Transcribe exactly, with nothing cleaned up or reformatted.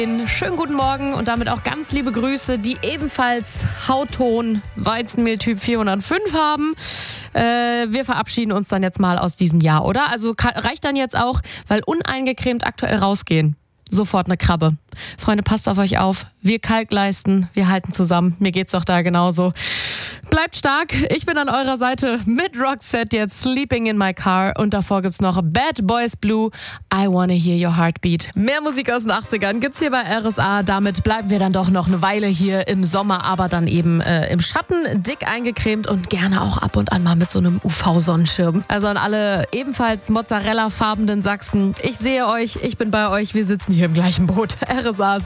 Schönen guten Morgen und damit auch ganz liebe Grüße, die ebenfalls Hautton Weizenmehltyp vierhundertfünf haben. Äh, wir verabschieden uns dann jetzt mal aus diesem Jahr, oder? Also kann, reicht dann jetzt auch, weil uneingecremt aktuell rausgehen. Sofort eine Krabbe. Freunde, passt auf euch auf. Wir Kalkleisten, wir halten zusammen. Mir geht's doch da genauso. Bleibt stark. Ich bin an eurer Seite mit Roxette jetzt Sleeping in My Car. Und davor gibt's noch Bad Boys Blue, I Wanna Hear Your Heartbeat. Mehr Musik aus den achtzigern gibt's hier bei R S A. Damit bleiben wir dann doch noch eine Weile hier im Sommer, aber dann eben äh, im Schatten, dick eingecremt und gerne auch ab und an mal mit so einem U V-Sonnenschirm. Also an alle ebenfalls Mozzarella-farbenen Sachsen. Ich sehe euch, ich bin bei euch, wir sitzen hier im gleichen Boot. R S A